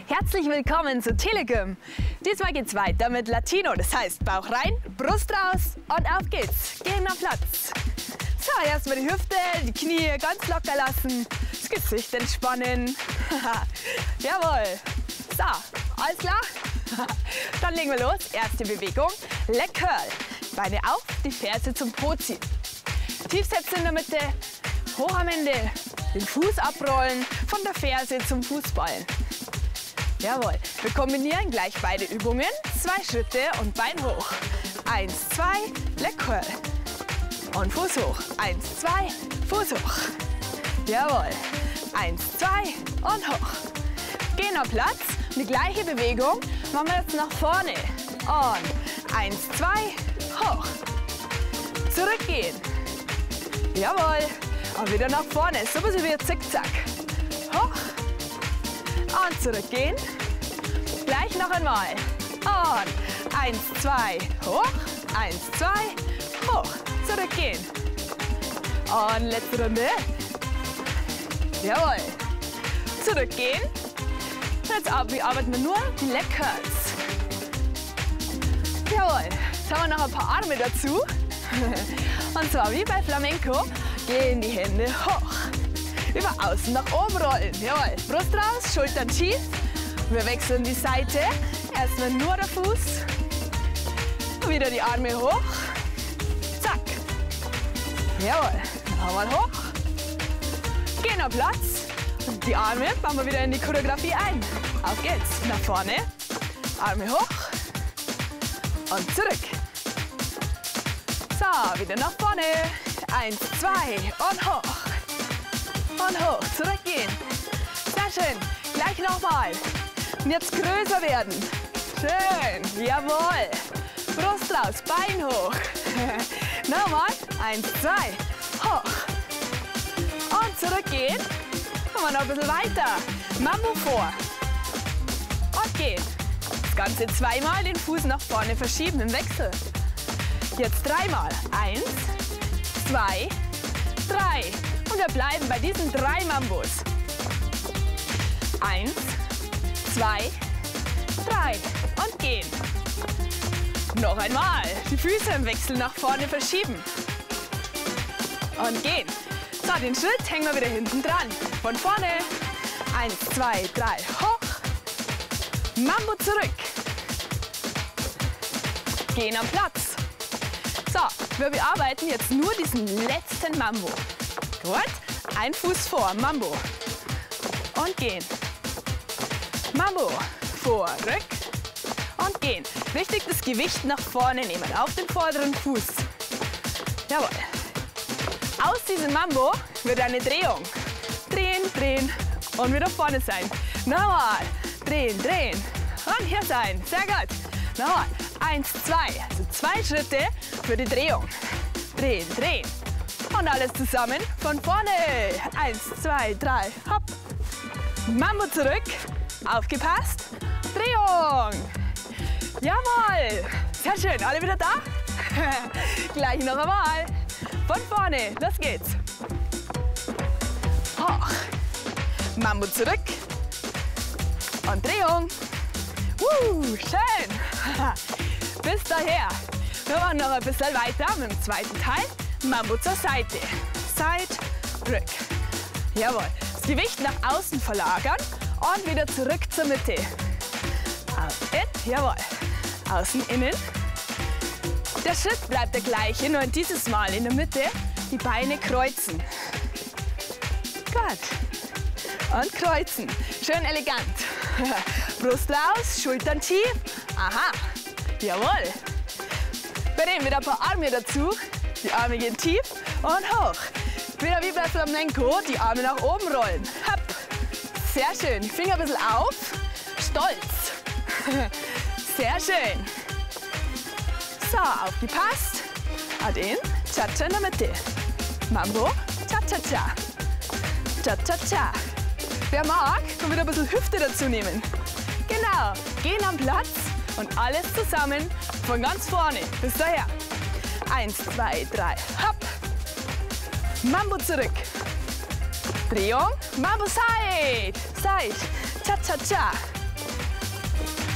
Herzlich willkommen zu Telegym. Diesmal geht's weiter mit Latino, das heißt Bauch rein, Brust raus und auf geht's. Gehen am Platz. So, erstmal die Hüfte, die Knie ganz locker lassen, das Gesicht entspannen. Jawohl. So, alles klar? Dann legen wir los. Erste Bewegung, Leg Curl. Beine auf, die Ferse zum Po ziehen. Tiefsetzen in der Mitte, hoch am Ende, den Fuß abrollen, von der Ferse zum Fußballen. Jawohl. Wir kombinieren gleich beide Übungen. 2 Schritte und Bein hoch. 1, 2, Leg Curl. Und Fuß hoch. 1, 2, Fuß hoch. Jawohl. 1, 2 und hoch. Gehen am Platz. Die gleiche Bewegung machen wir jetzt nach vorne. Und 1, 2, hoch. Zurückgehen. Jawohl. Und wieder nach vorne. So ein bisschen wie ein Zickzack. Hoch. Und zurückgehen. Gleich noch einmal. Und 1, 2, hoch. 1, 2, hoch. Zurückgehen. Und letzte Runde. Jawohl. Zurückgehen. Jetzt arbeiten wir nur die Leg Curls. Jawohl. Jetzt haben wir noch ein paar Arme dazu. Und zwar wie bei Flamenco gehen die Hände hoch. Über außen nach oben rollen. Jawohl. Brust raus, Schultern tief. Wir wechseln die Seite. Erstmal nur der Fuß. Wieder die Arme hoch. Zack. Jawohl. Nochmal hoch. Gehen auf Platz. Und die Arme bauen wir wieder in die Choreografie ein. Auf geht's. Nach vorne. Arme hoch. Und zurück. So, wieder nach vorne. 1, 2 und hoch. Und hoch, zurückgehen. Sehr schön. Gleich nochmal. Und jetzt größer werden. Schön. Jawohl. Brust raus, Bein hoch. Nochmal. 1, 2. Hoch. Und zurückgehen. Machen wir noch ein bisschen weiter. Mambo vor. Und gehen. Das Ganze zweimal, den Fuß nach vorne verschieben im Wechsel. Jetzt dreimal. 1, 2, 3. Und wir bleiben bei diesen 3 Mambos. 1, 2, 3 und gehen. Noch einmal. Die Füße im Wechsel nach vorne verschieben. Und gehen. So, den Schritt hängen wir wieder hinten dran. Von vorne. 1, 2, 3, hoch. Mambo zurück. Gehen am Platz. So, wir bearbeiten jetzt nur diesen letzten Mambo. Gut. Ein Fuß vor, Mambo. Und gehen. Mambo. Vor, rück. Und gehen. Richtig das Gewicht nach vorne nehmen, auf den vorderen Fuß. Jawohl. Aus diesem Mambo wird eine Drehung. Drehen, drehen und wieder vorne sein. Nochmal. Drehen, drehen. Und hier sein. Sehr gut. Nochmal. 1, 2. Also 2 Schritte für die Drehung. Drehen, drehen. Und alles zusammen von vorne. 1, 2, 3, hopp. Mambo zurück. Aufgepasst. Drehung. Jawohl. Sehr schön. Alle wieder da? Gleich noch einmal. Von vorne. Los geht's. Hoch. Mambo zurück. Und Drehung. Schön. Bis daher. Wir machen noch ein bisschen weiter mit dem zweiten Teil. Mambo zur Seite. Seit, rück. Jawohl. Das Gewicht nach außen verlagern und wieder zurück zur Mitte. Außen, in, jawohl. Außen, innen. Der Schritt bleibt der gleiche, nur dieses Mal in der Mitte die Beine kreuzen. Gut. Und kreuzen. Schön elegant. Brust raus, Schultern tief. Aha. Jawohl. Wir nehmen wieder ein paar Arme dazu. Die Arme gehen tief und hoch. Wieder wie bei Flamenco, die Arme nach oben rollen. Hopp. Sehr schön. Finger ein bisschen auf. Stolz. Sehr schön. So, aufgepasst. Adin. Cha-cha in der Mitte. Mambo. Cha-cha-cha. Cha-cha-cha. Wer mag, kann wieder ein bisschen Hüfte dazu nehmen. Genau. Gehen am Platz und alles zusammen von ganz vorne bis daher. 1, 2, 3, hopp. Mambo zurück. Drehung, Mambo Side. Side. Cha-cha-cha.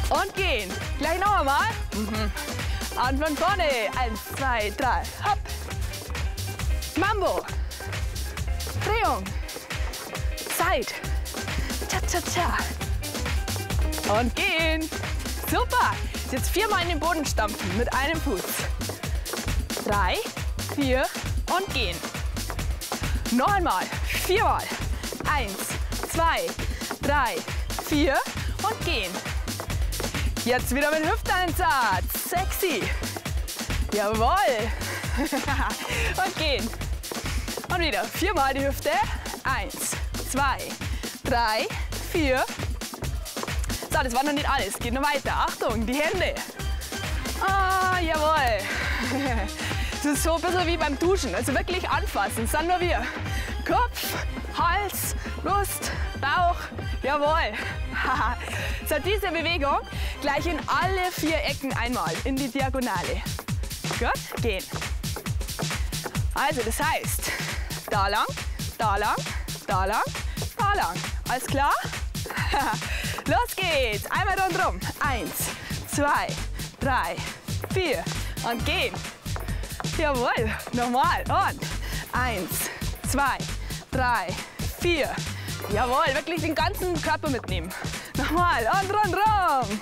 Und gehen. Gleich noch einmal. Und von vorne. 1, 2, 3. Hopp. Mambo. Drehung. Side. Cha-cha-cha. Und gehen. Super. Jetzt 4-mal in den Boden stampfen mit einem Fuß. 3, 4 und gehen. Noch einmal. 4-mal. 1, 2, 3, 4 und gehen. Jetzt wieder mit Hüfteinsatz. Sexy. Jawohl. Und gehen. Und wieder 4-mal die Hüfte. 1, 2, 3, 4. So, das war noch nicht alles. Geht noch weiter. Achtung, die Hände. Ah, jawohl. Das ist so ein bisschen wie beim Duschen. Also wirklich anfassen. Das sind nur wir. Kopf, Hals, Brust, Bauch. Jawohl. So, diese Bewegung gleich in alle 4 Ecken einmal. In die Diagonale. Gut, gehen. Also, das heißt, da lang, da lang, da lang, da lang. Alles klar? Los geht's. Einmal rundherum. 1, 2, 3, 4 und gehen. Jawohl. Nochmal. Und 1, 2, 3, 4. Jawohl. Wirklich den ganzen Körper mitnehmen. Nochmal. Und rundherum.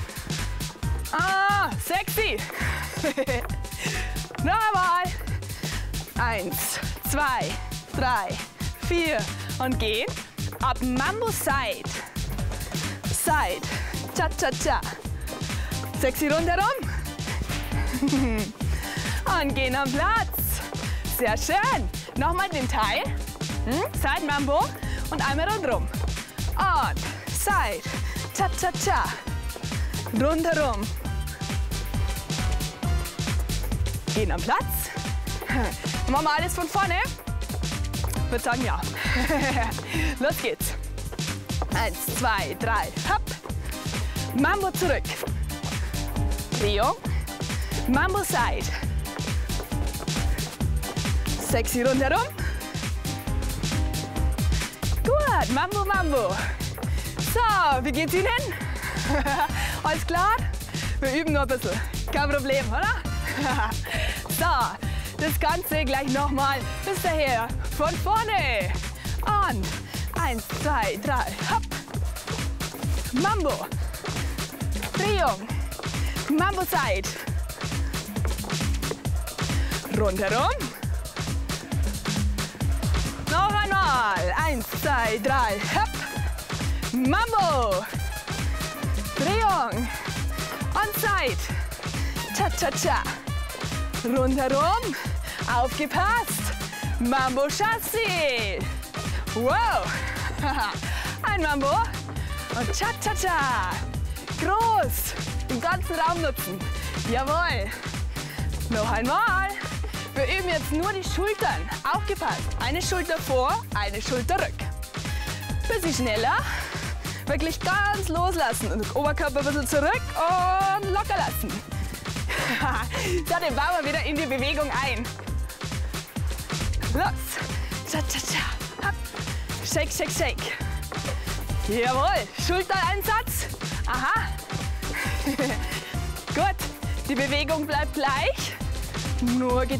Ah, sexy. Nochmal. 1, 2, 3, 4 und gehen. Ab Mambo Side. Side. Cha-cha-cha. Sexy rundherum. Und gehen am Platz. Sehr schön. Nochmal den Teil. Side Mambo und einmal rundherum. Und Side. Cha-cha-cha. Rundherum. Gehen am Platz. Machen wir alles von vorne? Ich würde sagen, ja. Los geht's. 1, 2, 3, hopp. Mambo zurück. Drehung. Mambo Side. Sexy rundherum. Gut, Mambo, Mambo. So, wie geht's Ihnen? Alles klar? Wir üben nur ein bisschen. Kein Problem, oder? So, das Ganze gleich nochmal bis daher. Von vorne. Und 1, 2, 3, hopp. Mambo. Drehung. Mambo Side. Rundherum. Noch einmal. 1, 2, 3, hopp. Mambo. Drehung. Und Side. Cha-cha-cha. Rundherum. Aufgepasst. Mambo Chassis. Wow. Ein Mambo. Und Cha-cha-cha. Groß. Den ganzen Raum nutzen. Jawohl. Noch einmal. Wir üben jetzt nur die Schultern. Aufgepasst. Eine Schulter vor, eine Schulter rück. Bisschen schneller. Wirklich ganz loslassen. Und den Oberkörper ein bisschen zurück und locker lassen. So, den bauen wir wieder in die Bewegung ein. Los. Cha-cha-cha. Hopp. Shake, shake, shake. Jawohl. Schultereinsatz. Aha. Gut. Die Bewegung bleibt gleich. Nur geht